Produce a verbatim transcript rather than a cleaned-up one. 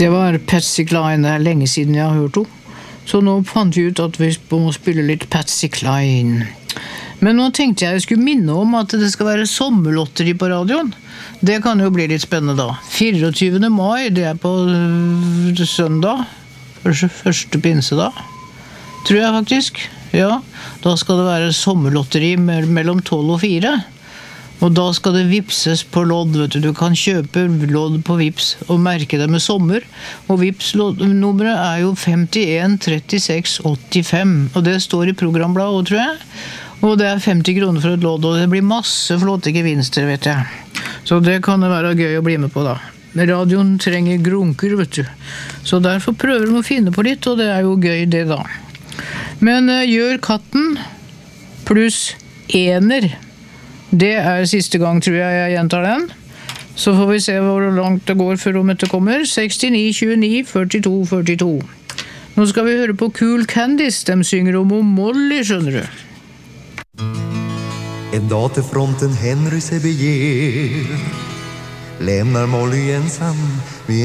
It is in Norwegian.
Det var Patsy Cline, det er lenge siden jeg har hørt henne. Så nå fant vi ut at vi må spille litt Patsy Cline. Men nå tenkte jeg jeg skulle minne om at det skal være sommerlotteri på radioen. Det kan jo bli litt spennende da. fireogtyvende mai, det er på øh, søndag. Første, første pinsedag. Tror jeg faktisk. Ja, da skal det være sommerlotteri mellom tolv og fire. Og da skal det vipses på lodd, vet du. Du kan kjøpe lodd på vips og merke det med sommer. Og vips-nummeret er jo femtien trettiseks åttifem. Og det står i programbladet også, tror jeg. Og det er femti kroner for et lodd, og det blir masse flotte gevinster, vet jeg. Så det kan det være gøy å bli med på da. Men radioen trenger grunker, vet du. Så derfor prøver de å finne på litt, og det er jo gøy det da. Men uh, gjør katten pluss ener. Det er siste gang, tror jeg jeg gjentar den. Så får vi se hvor langt det går før om etter kommer. sekstini tjueni førtito førtito. Nå skal vi høre på Cool Candice. De synger om om Molly, skjønner du. En dag till fronten Henry sig beger, lämnar Molly ensam vid